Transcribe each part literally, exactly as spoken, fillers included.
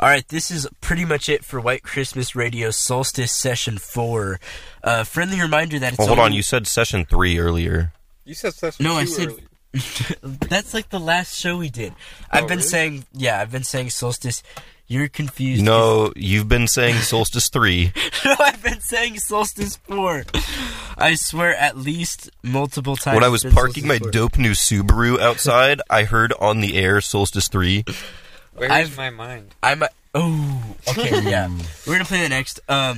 All right, this is pretty much it for White Christmas Radio Solstice Session four. Uh, friendly reminder that it's oh, hold only... on, you said Session three earlier. You said Session no, two I said... earlier. That's like the last show we did. Oh, I've been really? saying... Yeah, I've been saying Solstice... You're confused. No, you've been saying Solstice three. No, I've been saying Solstice four. I swear at least multiple times. When I was it's been parking my Solstice four. dope new Subaru outside, I heard on the air Solstice three. Where's I've- my mind? I'm a, oh okay yeah we're gonna play that next. Um,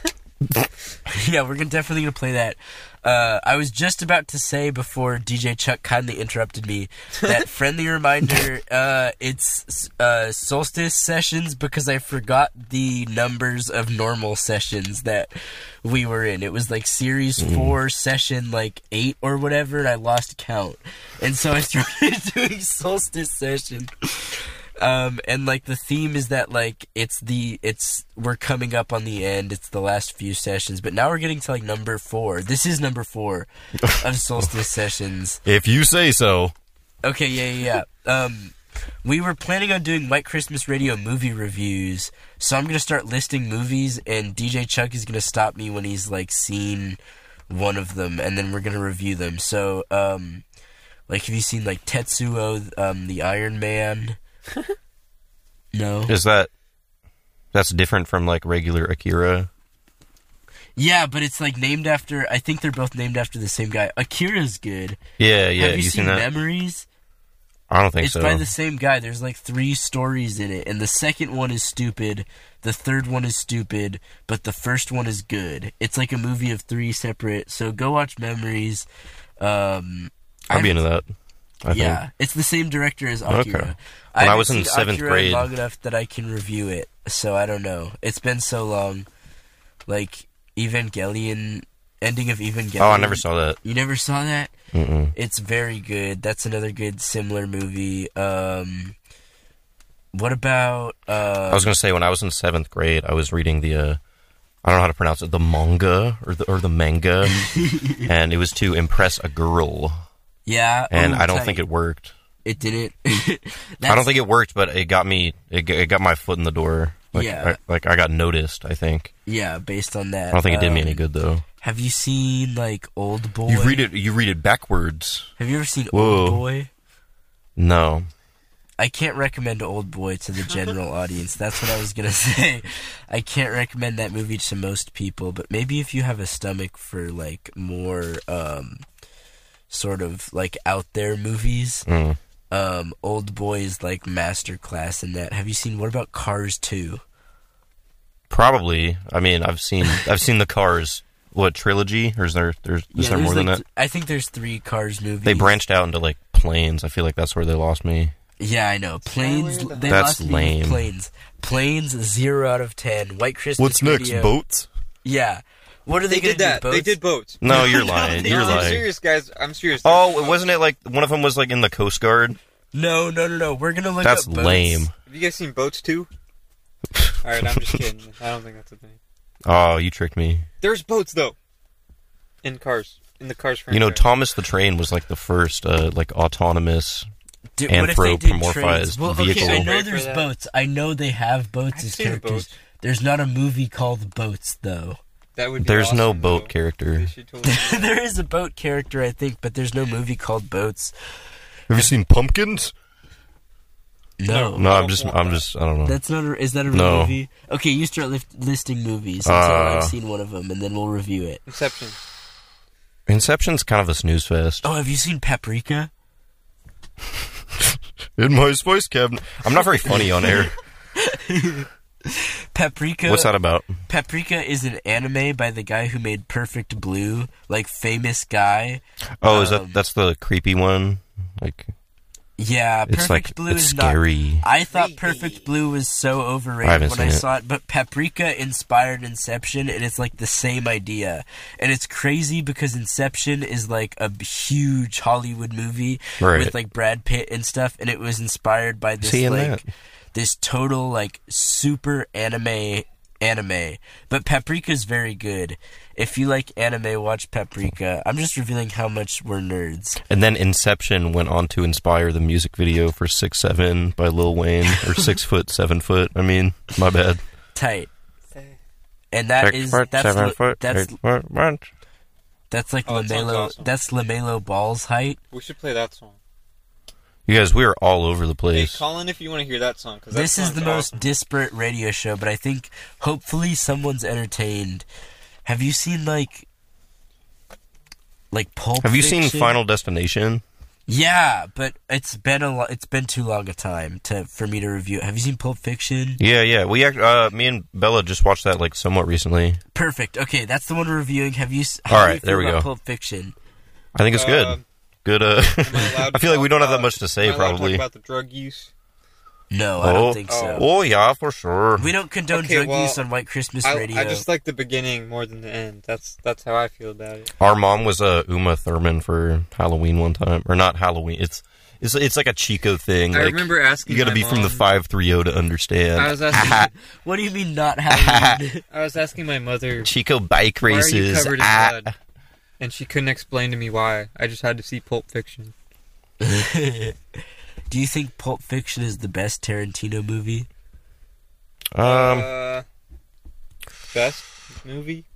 yeah, we're gonna definitely gonna play that. Uh, I was just about to say before D J Chuck kindly interrupted me that friendly reminder. Uh, it's uh, Solstice sessions because I forgot the numbers of normal sessions that we were in. It was like series Mm. four, session like eight or whatever, and I lost count. And so I started doing Solstice session. Um, and like the theme is that like it's the it's we're coming up on the end. It's the last few sessions, but now we're getting to like number four. This is number four of Solstice sessions. If you say so. Okay, yeah, yeah, yeah. Um, we were planning on doing White Christmas Radio movie reviews, so I'm gonna start listing movies, and D J Chuck is gonna stop me when he's like seen one of them, and then we're gonna review them. So, um, like, have you seen like Tetsuo, um, the Iron Man? No. Is that... That's different from, like, regular Akira? Yeah, but it's like named after... I think they're both named after the same guy. Akira's good. Yeah, yeah, Have you, you seen, seen that? Memories? I don't think It's so. by the same guy. There's like three stories in it, and the second one is stupid, the third one is stupid, but the first one is good. It's like a movie of three separate... So go watch Memories. Um, I'll be I into that. I Yeah, think. it's the same director as Akira. Okay. I When I haven't was in seen seventh Akira grade- long enough that I can review it, so I don't know. It's been so long. Like, Evangelion, ending of Evangelion. Oh, I never saw that. You never saw that? Mm-mm. It's very good. That's another good similar movie. Um, what about... Uh, I was going to say, when I was in seventh grade, I was reading the... Uh, I don't know how to pronounce it. The manga, or the, or the manga. And it was to impress a girl. yeah. And oh, I don't tight. think it worked. It didn't. I don't think it worked, but it got me. It, g- it got my foot in the door. Like, Yeah. I, like I got noticed. I think. Yeah, based on that. I don't think it did me Um, any good though. Have you seen, like, Old Boy? You read it. You read it backwards. Have you ever seen Whoa. Old Boy? No. I can't recommend Old Boy to the general audience. That's what I was going to say. I can't recommend that movie to most people, but maybe if you have a stomach for, like, more, um, sort of, like, out there movies, Mm. um, Old Boy is, like, masterclass in that. Have you seen, what about Cars two? Probably. I mean, I've seen. I've seen the Cars. What trilogy? Or is there? There's. Is Yeah, there more there's, than like, that? th- I think there's three Cars movies. They branched out into like planes. I feel like that's where they lost me. Yeah, I know. Planes, Skylander? they That's lost me with lame. Planes. Planes, zero out of ten. White Christmas Radio. Boats? Yeah. What are they, They going did to do, that. boats? They did boats. No, you're lying. You're No, I'm lying. serious, guys. I'm serious. Oh, wasn't it like one of them was like in the Coast Guard? No, no, no, no. We're gonna look That's up boats. lame. Have you guys seen Boats too? Alright, I'm just kidding. I don't think that's a thing. Oh, you tricked me. There's boats, though. In Cars. In the Cars franchise. You know, Thomas the Train was like the first uh, like autonomous. Dude, what if they did trains? Anthropomorphized Well, vehicle. okay, I know Wait for there's that. boats. I know they have boats I've as seen characters. boats. There's not a movie called Boats, though. That would be There's no awesome, boat though. character. They should totally do that. There is a boat character, I think, but there's no movie called Boats. Have you seen Pumpkins? No. No, I'm just. I'm just. I don't know. That's not a, is that a real No. movie? Okay, you start lift, listing movies until Uh. I've seen one of them, and then we'll review it. Inception. Inception's kind of a snooze fest. Oh, have you seen Paprika? In my spice cabinet. I'm not very funny on air. Paprika. What's that about? Paprika is an anime by the guy who made Perfect Blue, like famous guy. Oh, is Um, that that's the creepy one? Like Yeah, it's Perfect like Blue it's is scary. not. I thought Creepy. Perfect Blue was so I overrated haven't when seen I it. saw it, but Paprika inspired Inception, and it's like the same idea. And it's crazy because Inception is like a huge Hollywood movie Right. with like Brad Pitt and stuff, and it was inspired by this Seeing like that. this total like super anime anime, but Paprika's very good. If you like anime, watch Paprika. I'm just revealing how much we're nerds. And then Inception went on to inspire the music video for Six Seven by Lil Wayne, or Six Foot, Seven Foot. I mean, my bad. Tight. And that Six is foot, that's seven li- foot, that's eight foot, one. that's like Oh, that sounds Lamelo. awesome. That's Lamelo Ball's height. We should play that song. You guys, we are all over the Hey, place. call in if you want to hear that song. Cause that This is song's the most awesome. disparate radio show, but I think hopefully someone's entertained. Have you seen like like Pulp Have you seen Fiction? Final Destination? Yeah, but it's been a lo- it's been too long a time to for me to review it. Have you seen Pulp Fiction? Yeah, yeah. We act, uh, me and Bella just watched that like somewhat recently. Perfect. Okay, that's the one we're reviewing. Have you? s- How All do you right, there feel we about go. Pulp Fiction. I think it's Uh, good. Good. Uh, Am I allowed to I feel like we talk don't have that about- much to say. am I allowed to Probably. talk about the drug use. No, I Oh. don't think so. Oh yeah, for sure. We don't condone Okay, drug well, use on White Christmas I, Radio. I just like the beginning more than the end. That's that's how I feel about it. Our mom was a uh, Uma Thurman for Halloween one time, or not Halloween. It's it's it's like a Chico thing. I like, remember asking you got to my be from the mom- five three zero to understand. I was asking. What do you mean not Halloween? I was asking my mother, Chico bike why are you races. covered in ah. blood? And she couldn't explain to me why. I just had to see Pulp Fiction. Do you think Pulp Fiction is the best Tarantino movie? Um, uh, best movie?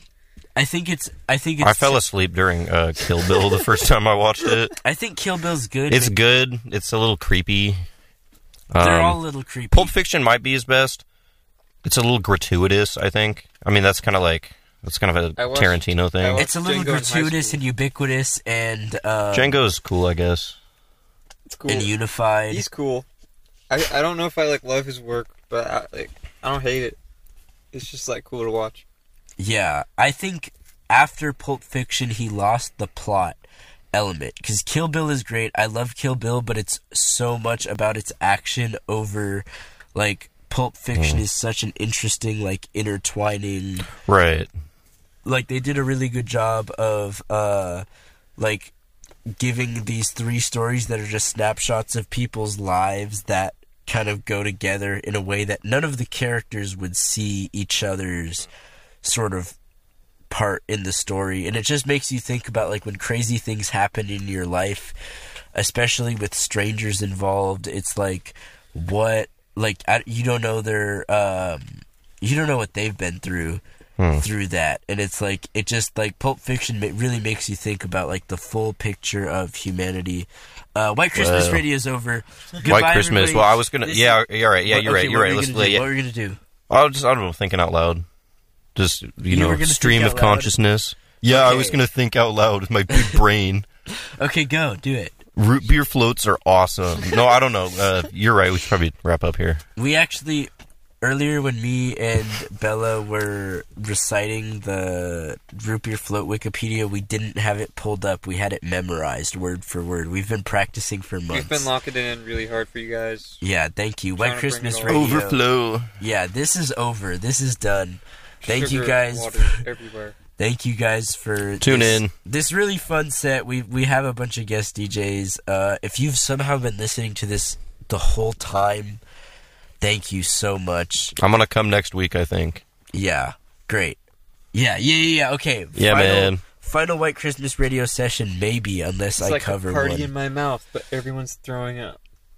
I think it's. I think it's. I fell asleep during uh, Kill Bill the first time I watched it. I think Kill Bill's good. It's but good. It's a little creepy. They're Um, all a little creepy. Pulp Fiction might be his best. It's a little gratuitous, I think. I mean, that's kind of like that's kind of a I watched- Tarantino I thing. watched- It's a little Django in high gratuitous school. and ubiquitous and uh, Django's cool, I guess. It's cool. and unified. He's cool. I I don't know if I like love his work, but I, like I don't hate it. It's just like cool to watch. Yeah, I think after Pulp Fiction, he lost the plot element because Kill Bill is great. I love Kill Bill, but it's so much about its action over like Pulp Fiction Mm. is such an interesting like intertwining. Right. Like they did a really good job of uh like giving these three stories that are just snapshots of people's lives that kind of go together in a way that none of the characters would see each other's sort of part in the story. And it just makes you think about like when crazy things happen in your life, especially with strangers involved. It's like what like I, you don't know their um you don't know what they've been through Hmm. through that, and it's like it just like Pulp Fiction ma- really makes you think about like the full picture of humanity. Uh, White Christmas Well, Radio is over. Goodbye, White Christmas. everybody. Well, I was gonna. This Yeah, is- you're right. Yeah, What- you're okay, right. You're what right. were Let's you play. gonna do? Yeah. What were you gonna do? I was just. I don't know. Thinking out loud. Just you, You know, were gonna stream think of out loud? consciousness. Yeah, I was Okay. gonna think out loud with my big brain. Okay, go do it. Root beer floats are awesome. No, I don't know. Uh, you're right. We should probably wrap up here. We actually earlier when me and Bella were reciting the root beer float Wikipedia, we didn't have it pulled up. We had it memorized word for word. We've been practicing for months. We've been locking it in really hard for you guys. Yeah, thank you. White Trying to bring Christmas it all Radio. Overflow. Yeah, this is over. This is done. Thank you Sugar, guys. water everywhere. Thank you guys for Tune this, in. This really fun set. We we have a bunch of guest D Js. Uh, if you've somehow been listening to this the whole time, thank you so much. I'm gonna come next week. I think. Yeah, great. Yeah, yeah, yeah. yeah. Okay. Yeah, final, man. Final White Christmas Radio session, maybe, unless It's I like cover a party one. in my mouth, but everyone's throwing up.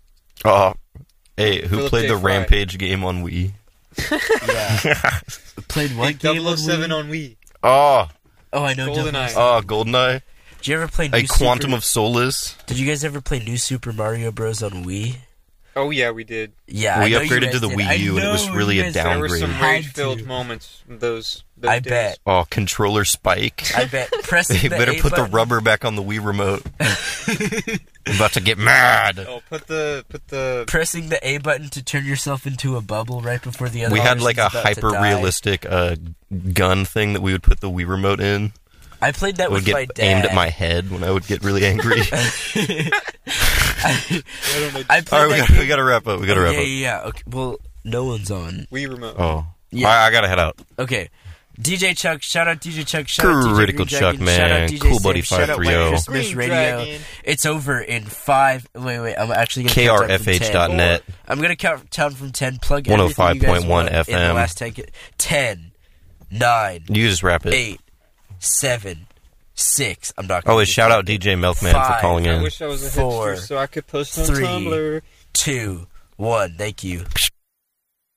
Oh, hey, who Philip played J. the Fry. Rampage game on Wii? Yeah. Played what game? double oh seven Wii? on Wii. Oh, Oh, I know. GoldenEye. oh, Goldeneye. Did you ever play New A Quantum Super... of Solace. Did you guys ever play New Super Mario Bros. On Wii? Oh yeah, we did. Yeah, I We know you upgraded guys to the did. Wii I U, and it was know really you a guys- There were Downgrade. some Had rage-filled to. moments. Those. those I days. bet. Oh, controller spike. I bet. Pressing They the better A put the button- rubber back on the Wii remote. I'm about to get mad. Oh, put the put the. Pressing the A button to turn yourself into a bubble right before the other. We had like a person's about to die. hyper-realistic uh, gun thing that we would put the Wii remote in. I played that It would with get my dad. aimed at my head when I would get really angry. I, I don't know. I played All right, we that gotta, game- we gotta wrap up. We gotta Oh, wrap yeah, up. yeah, yeah. Okay, well, no one's on. Wii remote. Oh, Yeah. I, I gotta head out. Okay, D J Chuck, shout out D J Chuck, shout out D J Critical Green Chuck, Dragon, shout out man. D J Cool Safe, Buddy shout out White five three oh. Christmas Green Radio. Dragon. It's over in five. Wait, wait. I'm actually gonna K count R down F from H ten. dot net. I'm gonna count down from ten. Plug one oh everything five you guys point one want F in the M. last take. ten, nine, You just wrap it. eight, seven, six. I'm not. Oh, gonna and do shout that. out D J Milkman Five. for calling I in. wish I was a Four, hipster so I could post on three. Tumblr. Two, one. Thank you.